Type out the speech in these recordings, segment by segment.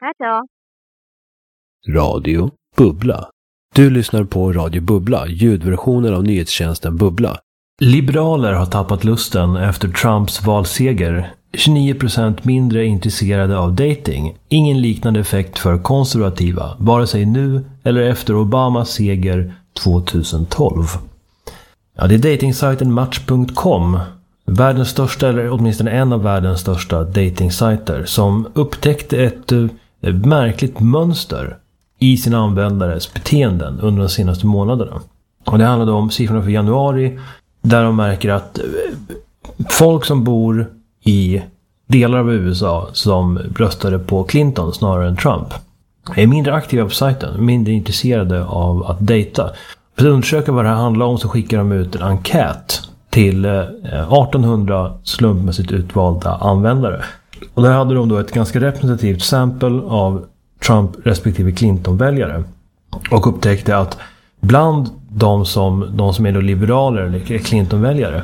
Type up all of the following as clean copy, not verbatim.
나가죠. Radio Bubbla. Du lyssnar på Radio Bubbla, ljudversionen av nyhetstjänsten Bubbla. Liberaler har tappat lusten efter Trumps valseger. 29% mindre intresserade av dating. Ingen liknande effekt för konservativa, vare sig nu eller efter Obamas seger 2012. Ja, det är datingsajten Match.com, världens största, eller åtminstone en av världens största datingsajter, som upptäckte ett märkligt mönster i sina användares beteenden under de senaste månaderna. Och det handlade om siffrorna för januari, där de märker att folk som bor i delar av USA som röstade på Clinton snarare än Trump är mindre aktiva på sajten, mindre intresserade av att dejta. För att undersöka vad det här handlar om så skickar de ut en enkät till 1800 slumpmässigt utvalda användare. Och där hade de då ett ganska representativt sample av Trump respektive Clinton-väljare. Och upptäckte att bland de som är då liberaler eller Clinton-väljare,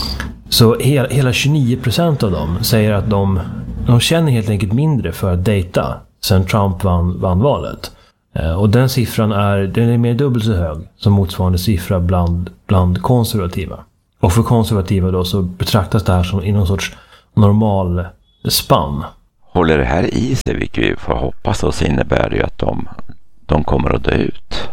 så hela 29% av dem säger att de känner helt enkelt mindre för att dejta sen Trump vann valet. Och den siffran är mer dubbelt så hög som motsvarande siffra bland konservativa. Och för konservativa då så betraktas det här som i någon sorts normal spann. Håller det här i sig, vilket vi får hoppas, och så innebär det ju att de kommer att dö ut.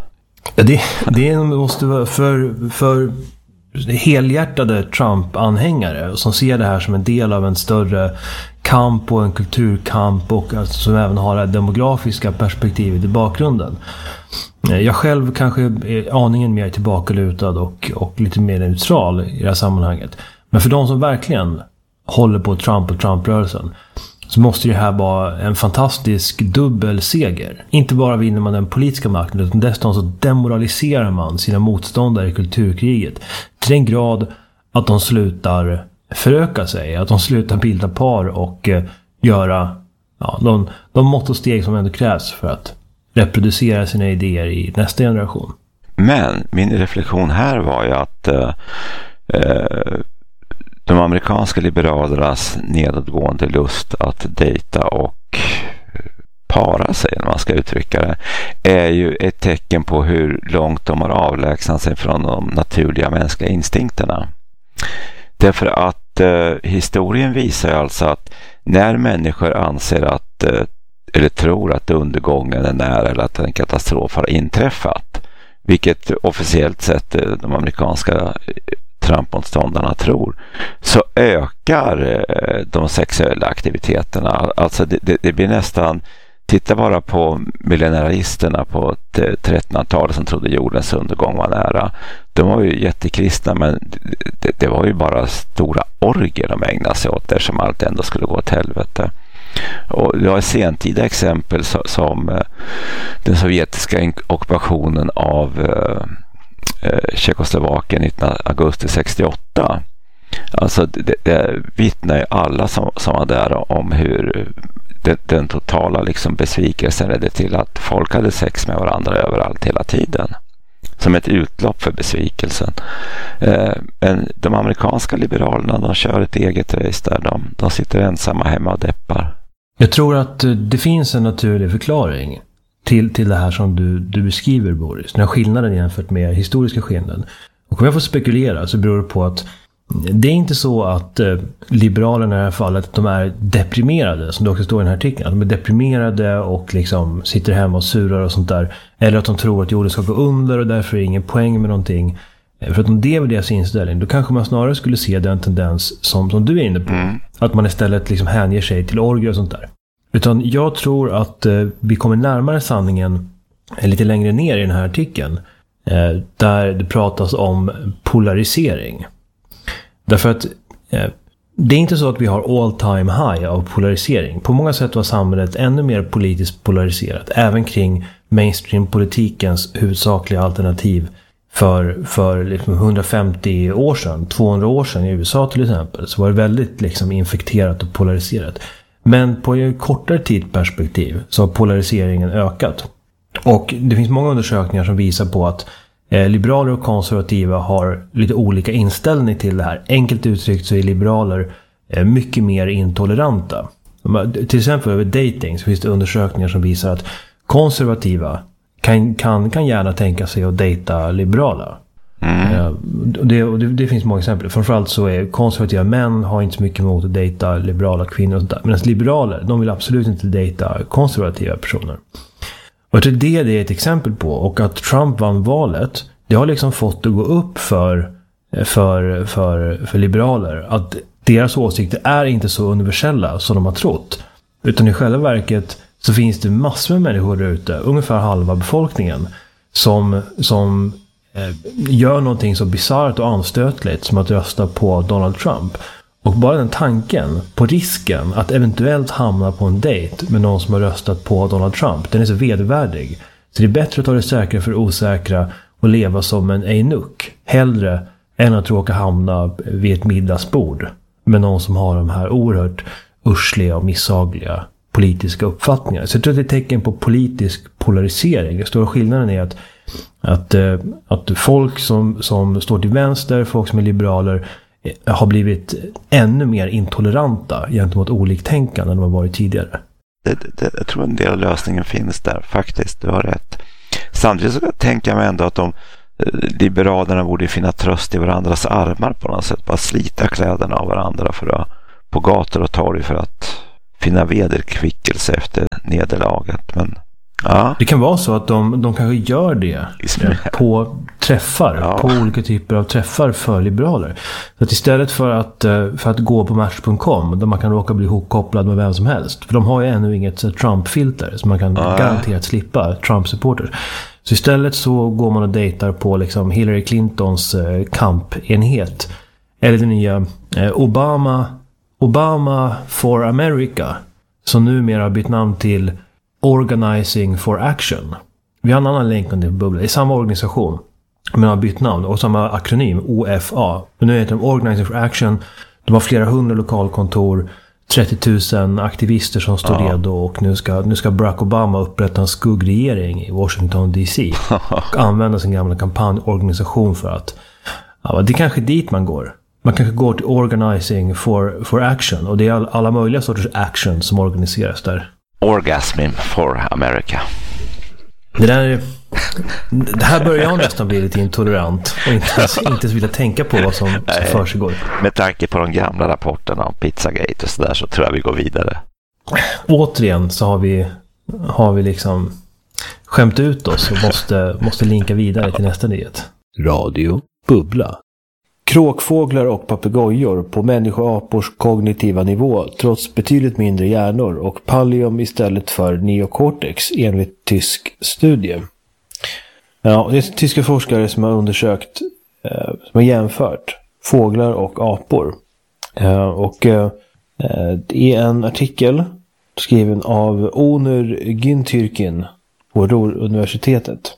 Det måste vara för helhjärtade Trump-anhängare som ser det här som en del av en större kamp och en kulturkamp, och alltså, som även har det demografiska perspektivet i bakgrunden. Jag själv kanske är aningen mer tillbakalutad och lite mer neutral i det här sammanhanget. Men för de som verkligen håller på Trump och Trump-rörelsen så måste det här vara en fantastisk dubbelseger. Inte bara vinner man den politiska makten, utan dessutom så demoraliserar man sina motståndare i kulturkriget till den grad att de slutar föröka sig, att de slutar bilda par och göra de mått och steg som ändå krävs för att reproducera sina idéer i nästa generation. Men min reflektion här var ju att de amerikanska liberalernas nedåtgående lust att dejta och para sig, när man ska uttrycka det, är ju ett tecken på hur långt de har avlägsnat sig från de naturliga mänskliga instinkterna. Därför att historien visar alltså att när människor anser att eller tror att undergången är nära eller att en katastrof har inträffat, vilket officiellt sett de amerikanska Trump-motståndarna tror, så ökar de sexuella aktiviteterna. Alltså det blir nästan, titta bara på millenaristerna på 1300-talet som trodde jordens undergång var nära. De var ju jättekristna, men det var ju bara stora orger de ägnade sig åt där, som allt ändå skulle gå åt helvete. Och det var sentida exempel som den sovjetiska ockupationen av Tjeckoslovakien 19 augusti 68. Alltså det vittnar ju alla som var där om hur den totala liksom besvikelsen ledde till att folk hade sex med varandra överallt hela tiden. Som ett utlopp för besvikelsen. Men de amerikanska liberalerna, de kör ett eget race där. De sitter ensamma hemma och deppar. Jag tror att det finns en naturlig förklaring till det här som du beskriver, Boris. Den här skillnaden jämfört med historiska skillnaden. Och om jag får spekulera så beror det på att det är inte så att liberalerna i det här fallet, de är deprimerade, som det också står i den här artikeln. Att de är deprimerade och liksom sitter hemma och surar och sånt där. Eller att de tror att jorden ska gå under och därför är det ingen poäng med någonting. För att om det var deras inställning, då kanske man snarare skulle se den tendens som du är inne på. Att man istället liksom hänger sig till orger och sånt där. Utan jag tror att vi kommer närmare sanningen lite längre ner i den här artikeln. Där det pratas om polarisering. Därför att det är inte så att vi har all time high av polarisering. På många sätt var samhället ännu mer politiskt polariserat. Även kring mainstream-politikens huvudsakliga alternativ för liksom 150 år sedan, 200 år sedan i USA till exempel, så var det väldigt liksom infekterat och polariserat. Men på en kortare tidsperspektiv så har polariseringen ökat. Och det finns många undersökningar som visar på att liberaler och konservativa har lite olika inställning till det här. Enkelt uttryckt så är liberaler mycket mer intoleranta. Till exempel över dating så finns det undersökningar som visar att konservativa kan gärna tänka sig att dejta liberala. Det finns många exempel. Framförallt så är konservativa män har inte så mycket emot att dejta liberala kvinnor och sånt där. Medan liberaler, de vill absolut inte dejta konservativa personer. Och jag tror det är ett exempel på. Och att Trump vann valet, det har liksom fått att gå upp för liberaler att deras åsikter är inte så universella som de har trott. Utan i själva verket så finns det massor med människor där ute, ungefär halva befolkningen, som gör någonting så bisarrt och anstötligt som att rösta på Donald Trump. Och bara den tanken på risken att eventuellt hamna på en dejt med någon som har röstat på Donald Trump, den är så vedervärdig. Så det är bättre att ta det säkra för osäkra och leva som en enuck hellre än att råka hamna vid ett middagsbord med någon som har de här oerhört ursliga och misshagliga politiska uppfattningar. Så jag tror att det är ett tecken på politisk polarisering. Den stora skillnaden är att folk som står till vänster, folk som är liberaler, har blivit ännu mer intoleranta gentemot oliktänkande än de har varit tidigare. Jag tror en del av lösningen finns där faktiskt, du har rätt. Samtidigt så tänker jag mig ändå att de liberalerna borde finna tröst i varandras armar på något sätt. Bara slita kläderna av varandra på gator och torg för att finna vederkvickelse efter nederlaget. Men ja. Det kan vara så att de kanske gör det på träffar, på olika typer av träffar för liberaler. Så att istället för att gå på Match.com där man kan råka bli hopkopplad med vem som helst. För de har ju ännu inget Trump-filter så man kan garanterat slippa Trump-supporters. Så istället så går man och dejtar på liksom Hillary Clintons kampenhet. Eller det nya Obama for America, som numera har bytt namn till Organizing for Action. Vi har en annan länk under bubblan. Det är samma organisation, men har bytt namn och samma akronym, OFA. Men nu heter de Organizing for Action. De har flera hundra lokalkontor, 30 000 aktivister som står redo, och nu ska Barack Obama upprätta en skuggregering i Washington DC och använda sin gamla kampanjorganisation för att det är kanske dit man går. Man kanske går till Organizing for Action, och det är alla möjliga sorters action som organiseras där. Orgasm for America. Det här börjar jag nästan bli lite intolerant och inte ens vilja tänka på vad som försiggår. Med tanke på de gamla rapporterna om Pizzagate och sådär så tror jag vi går vidare. Återigen så har vi liksom skämt ut oss och måste linka vidare till nästa nyhet. Radio Bubbla. Kråkfåglar och papegojor på människoapors kognitiva nivå trots betydligt mindre hjärnor och pallium istället för neocortex enligt tysk studie. Ja, det är tyska forskare som har undersökt, som har jämfört fåglar och apor. Det är en artikel skriven av Onur Güntürk'in på Ruhr-universitetet.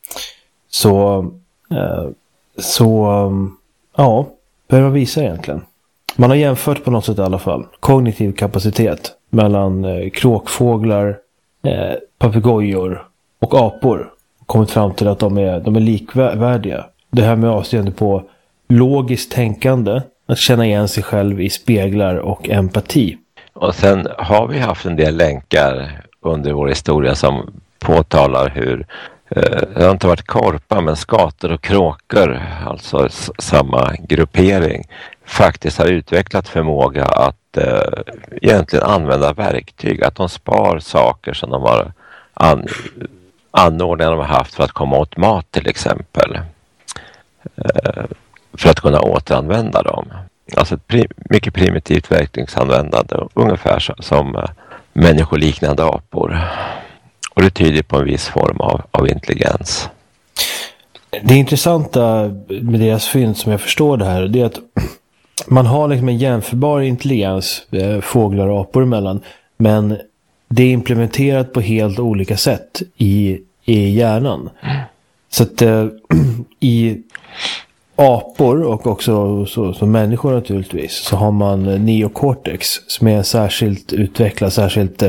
Vad man visar egentligen. Man har jämfört på något sätt i alla fall kognitiv kapacitet mellan kråkfåglar, papegojor och apor. Kommit fram till att de är likvärdiga. Det här med avseende på logiskt tänkande, att känna igen sig själv i speglar och empati. Och sen har vi haft en del länkar under vår historia som påtalar hur det har inte varit korpar, men skator och kråkor, alltså samma gruppering, faktiskt har utvecklat förmåga att egentligen använda verktyg. Att de spar saker som de har anordningar de har haft för att komma åt mat till exempel. För att kunna återanvända dem. Alltså ett mycket primitivt verktygsanvändande, ungefär som människoliknande apor. Och det tyder på en viss form av intelligens. Det intressanta med deras fynd, som jag förstår det här, det är att man har liksom en jämförbar intelligens fåglar och apor emellan, men det är implementerat på helt olika sätt i hjärnan. Så att i apor och också som människor naturligtvis, så har man neocortex som är särskilt utvecklad, särskilt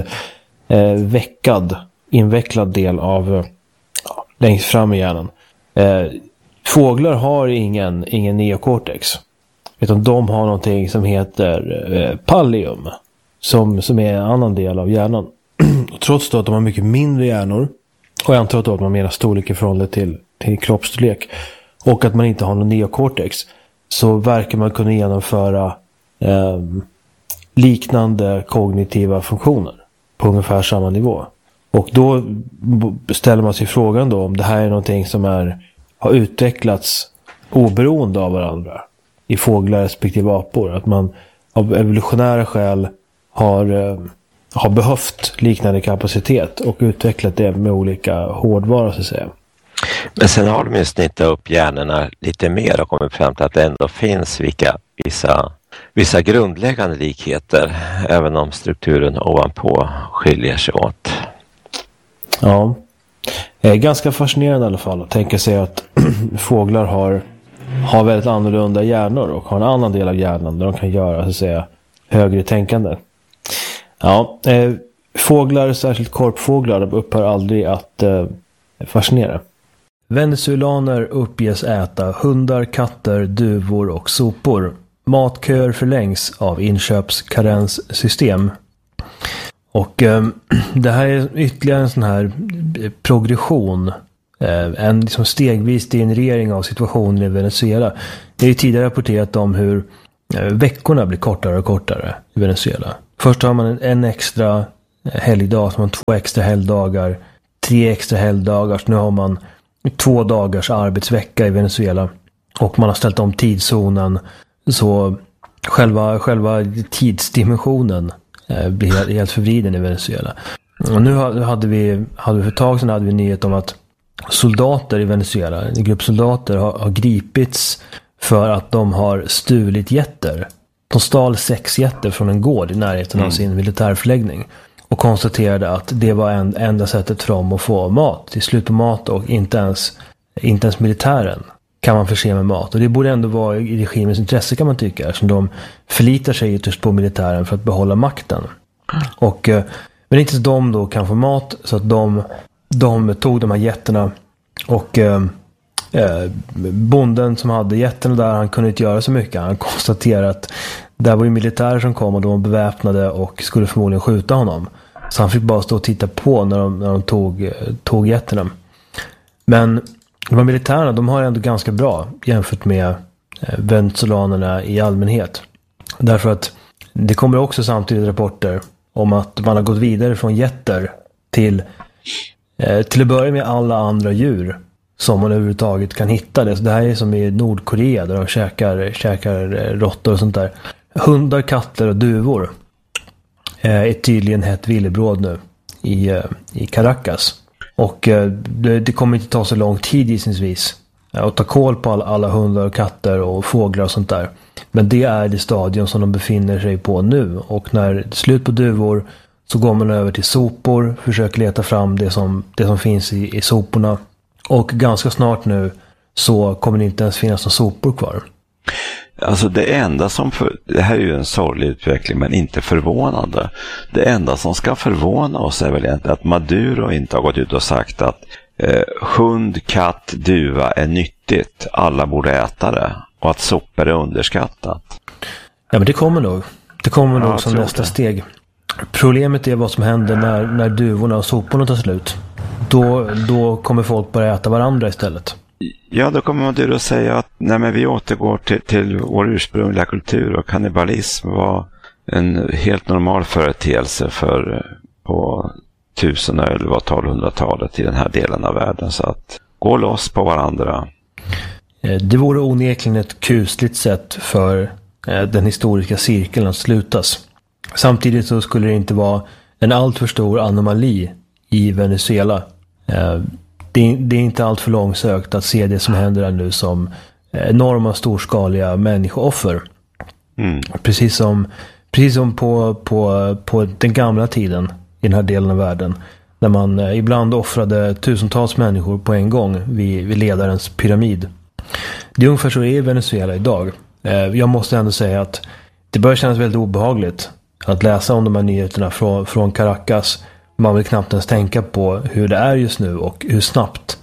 invecklad del av längst fram i hjärnan. Fåglar har ingen neocortex, utan de har någonting som heter pallium, som är en annan del av hjärnan. Och trots då att de har mycket mindre hjärnor, och jag antar att de har mer storlek i förhållande till kroppsstorlek, och att man inte har någon neokortex, så verkar man kunna genomföra liknande kognitiva funktioner på ungefär samma nivå. Och då ställer man sig frågan då om det här är någonting som har utvecklats oberoende av varandra i fåglar respektive apor. Att man av evolutionära skäl har behövt liknande kapacitet och utvecklat det med olika hårdvara, så att säga. Men sen har de ju snittat upp hjärnorna lite mer och kommit fram till att det ändå finns vissa grundläggande likheter, även om strukturen ovanpå skiljer sig åt. Ja, det är ganska fascinerande i alla fall att tänka sig att fåglar har väldigt annorlunda hjärnor och har en annan del av hjärnan där de kan göra, så att säga, högre tänkande. Ja, fåglar, särskilt korpfåglar, de upphör aldrig att fascinera. Venezuelaner uppges äta hundar, katter, duvor och sopor. Matköer förlängs av inköpskarenssystem. Och det här är ytterligare en sån här progression. En liksom stegvis generering av situationen i Venezuela. Det är ju tidigare rapporterat om hur veckorna blir kortare och kortare i Venezuela. Först har man en extra helgdag, så man 2 extra helgdagar, 3 extra helgdagar, så nu har man 2 dagars arbetsvecka i Venezuela. Och man har ställt om tidszonen, så själva tidsdimensionen blir helt förvriden i Venezuela. Och nu hade vi för ett tag sedan hade vi nyhet om att soldater i Venezuela, en grupp soldater har gripits för att de har stulit jätter. De stal 6 jätter från en gård i närheten av sin militärförläggning och konstaterade att det var enda sättet för dem att få mat, till slut på mat, och inte ens militären kan man förse med mat. Och det borde ändå vara i regimens intresse, kan man tycka, som de förlitar sig ytterst på militären för att behålla makten. Och men inte de då kan få mat, så att de tog de här jätterna, och bonden som hade jätterna där, han kunde inte göra så mycket. Han konstaterade att där var ju militärer som kom och de var beväpnade och skulle förmodligen skjuta honom. Så han fick bara stå och titta på när de tog jätterna. Men de här militärerna, de har ändå ganska bra jämfört med venezolanerna i allmänhet. Därför att det kommer också samtidigt rapporter om att man har gått vidare från jätter till att börja med alla andra djur som man överhuvudtaget kan hitta. Det här är som i Nordkorea där de käkar råttor och sånt där. Hundar, katter och duvor är tydligen hett villebråd nu i Caracas. Och det kommer inte ta så lång tid gissningsvis att ta koll på alla hundar och katter och fåglar och sånt där. Men det är det stadion som de befinner sig på nu. Och när det är slut på duvor så går man över till sopor, försöker leta fram det som finns i soporna. Och ganska snart nu så kommer det inte ens finnas några sopor kvar. Alltså det här är ju en sorglig utveckling, men inte förvånande. Det enda som ska förvåna oss är väl egentligen att Maduro inte har gått ut och sagt att hund, katt, duva är nyttigt, alla borde äta det, och att sopor är underskattat. Ja, men det kommer nog. Det kommer nog som nästa steg. Problemet är vad som händer när duvorna och soporna tar slut. Då kommer folk börja äta varandra istället. Ja, då kommer man att säga att vi återgår till vår ursprungliga kultur, och kannibalism var en helt normal företeelse på 1000- eller 1200-talet i den här delen av världen. Så att gå loss på varandra. Det vore onekligen ett kusligt sätt för den historiska cirkeln att slutas. Samtidigt så skulle det inte vara en alltför stor anomali i Venezuela. Det är inte allt för långsökt att se det som händer där nu som enorma storskaliga människooffer. Precis som på den gamla tiden i den här delen av världen, när man ibland offrade tusentals människor på en gång vid ledarens pyramid. Det är ungefär så i Venezuela idag. Jag måste ändå säga att det börjar kännas väldigt obehagligt att läsa om de här nyheterna från Caracas. Man vill knappt ens tänka på hur det är just nu och hur snabbt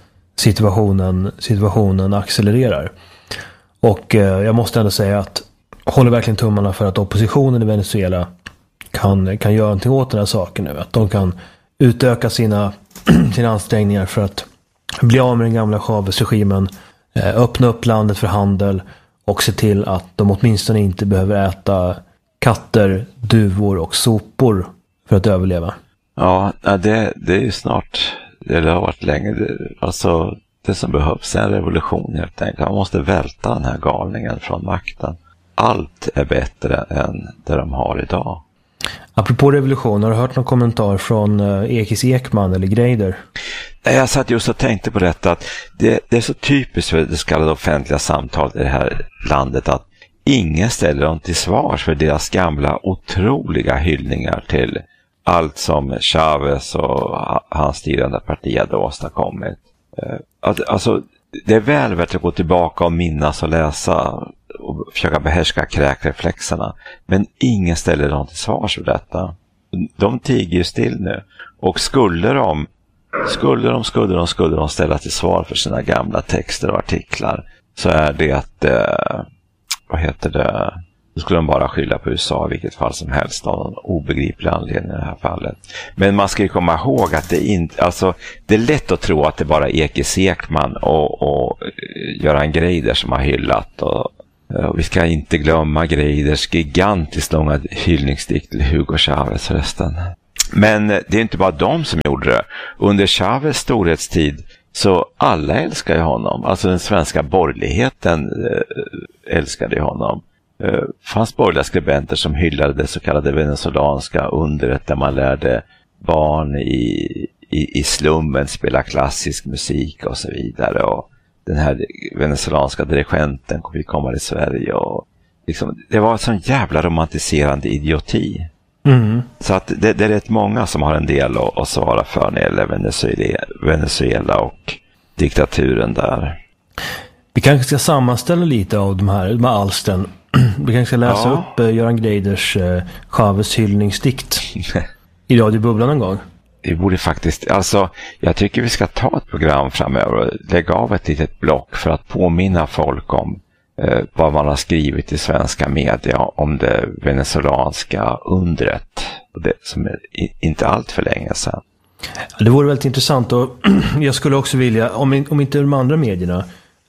situationen accelererar. Och jag måste ändå säga att jag håller verkligen tummarna för att oppositionen i Venezuela kan göra någonting åt den här saken nu. Att de kan utöka sina ansträngningar för att bli av med den gamla Chavez-regimen, öppna upp landet för handel och se till att de åtminstone inte behöver äta katter, duvor och sopor för att överleva. Ja, det är ju snart, det har varit länge, alltså det som behövs är en revolution helt enkelt. Man måste välta den här galningen från makten. Allt är bättre än det de har idag. Apropå revolution, har du hört någon kommentar från Ekis Ekman eller Greider? Jag satt just och tänkte på detta, att det är så typiskt för det så kallade offentliga samtalet i det här landet att ingen ställer dem till svars för deras gamla otroliga hyllningar till allt som Chavez och hans styrande parti hade åstadkommit. Alltså, det är väl värt att gå tillbaka och minnas och läsa och försöka behärska kräkreflexerna. Men ingen ställer dem till svars för detta. De tiger ju still nu. Och skulle de ställa till svar för sina gamla texter och artiklar, så är det att då skulle de bara skylla på USA i vilket fall som helst av någon obegriplig anledning i det här fallet. Men man ska ju komma ihåg att det är lätt att tro att det bara är Ekis Ekman och Göran Greider som har hyllat, och vi ska inte glömma Greiders gigantiskt långa hyllningsdikt till Hugo Chavez förresten. Men det är inte bara de som gjorde det. Under Chavez storhetstid så alla älskar ju honom. Alltså den svenska borgerligheten älskade ju honom. Fanns borgerliga skribenter som hyllade det så kallade venezuelanska undret, där man lärde barn i slummen spela klassisk musik och så vidare. Och den här venezuelanska dirigenten vi kommer till Sverige, och liksom, det var en sån jävla romantiserande idioti. Mm. Så att det är rätt många som har en del att svara för när det gäller Venezuela och diktaturen där. Vi kanske ska sammanställa lite av de här alstren. Vi kanske ska läsa upp Göran Greiders Chavez hyllningsdikt i Radio Bubbla någon gång. Vi borde faktiskt, alltså jag tycker vi ska ta ett program framöver och lägga av ett litet block för att påminna folk om vad man har skrivit i svenska media om det venezuelanska undret, det som är inte allt för länge sedan. Det vore väldigt intressant, och jag skulle också vilja, om inte de andra medierna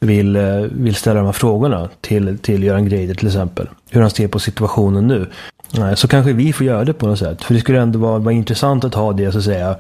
vill ställa de här frågorna till Göran Greider till exempel, hur han ser på situationen nu, så kanske vi får göra det på något sätt. För det skulle ändå vara intressant att ha det, så att säga,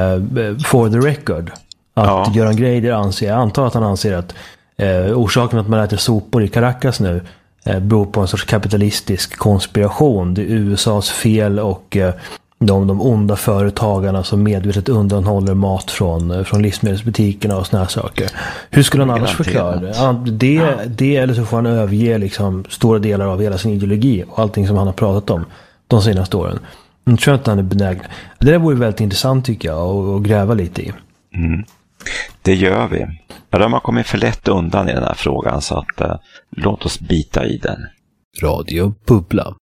for the record. Att Göran Greider jag antar att han anser att orsaken att man äter sopor i Caracas nu beror på en sorts kapitalistisk konspiration. Det är USAs fel och de onda företagarna som medvetet undanhåller mat från livsmedelsbutikerna och såna här saker. Hur skulle han annars förklara det? Det eller så får han överge liksom stora delar av hela sin ideologi och allting som han har pratat om de senaste åren. Jag tror att han är benägen. Det där vore väldigt intressant, tycker jag, att gräva lite i. Mm. Det gör vi. Ja, de har kommit för lätt undan i den här frågan, så att låt oss bita i den. Radio Bubbla.